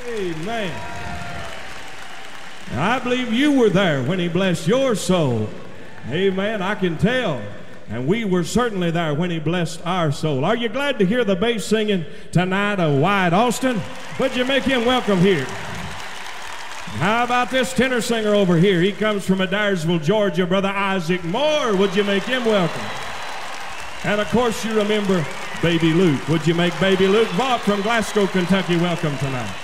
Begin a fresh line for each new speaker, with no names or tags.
Amen. I believe you were there when he blessed your soul. Amen. I can tell. And we were certainly there when he blessed our soul. Are you glad to hear the bass singing tonight of Wyatt Austin? Would you make him welcome here? How about this tenor singer over here? He comes from Adairsville, Georgia, Brother Isaac Moore. Would you make him welcome? And of course you remember Baby Luke. Would you make Baby Luke Vaught from Glasgow, Kentucky welcome tonight?